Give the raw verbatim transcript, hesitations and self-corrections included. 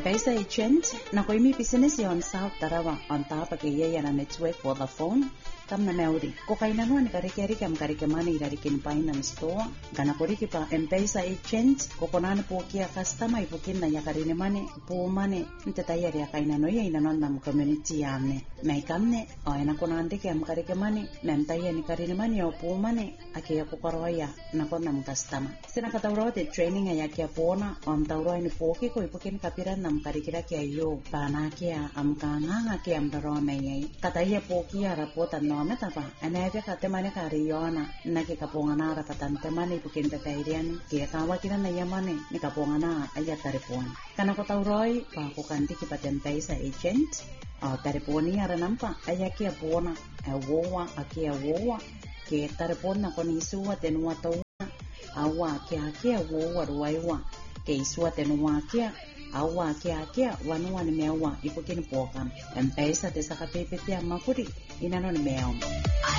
M-Pesa agent na ko imi business yon South Tarawa on top of kaya na network for the phone kam na meuri ko kay nanuan kari-kari kam kari-kamani dari kinpain na store gana ko ri pa M-Pesa agent ko konan po kia customer ipukin na yakari ni mane po mane ntataya ri kay nano yai nanon nam community amne mai kamne o ena konan de kam kari-kamani nam taya ni kari ni mane o po mane akia ko koroya na ko nam customer sina katawro de training aya kia pona on tawro ni po ki ko ipukin kapiran nam kari-kira kia yo pana kia am kana kia am daro mai kataya po kia rapota no meta pa anaga katemane kariyona nake kapongana rapatante mane ipukin petairian kia kawa kira na yamane ni kapongana aya taripon kana ko tauroi pa ko kanti ki paten M-Pesa agent o tariponi ara nampa aya kia pona awowa akia wowa ke taripon na koni suwa tenwa tawa awa kia kia wowa ruaiwa ke suwa tenwa kia awa kia kia wanua ni mewa ipukin pokam M-Pesa te saka pepe tia mapuri inano ni mewa